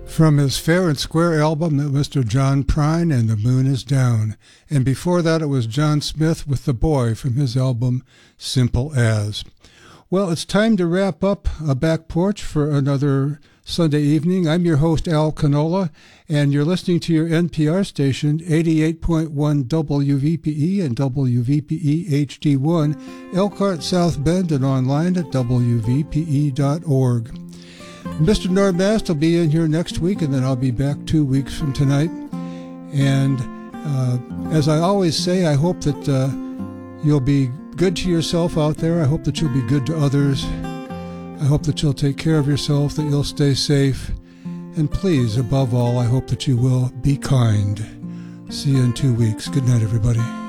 From his Fair and Square album, that was Mr. John Prine and The Moon is Down. And before that, it was John Smith with The Boy from his album Simple As. Well, it's time to wrap up a Back Porch for another Sunday evening. I'm your host, Al Canola, and you're listening to your NPR station, 88.1 WVPE and WVPE HD1, Elkhart, South Bend, and online at WVPE.org. Mr. Nordmast will be in here next week, and then I'll be back 2 weeks from tonight. And as I always say, I hope that you'll be good to yourself out there. I hope that you'll be good to others. I hope that you'll take care of yourself, that you'll stay safe. And please, above all, I hope that you will be kind. See you in 2 weeks. Good night, everybody.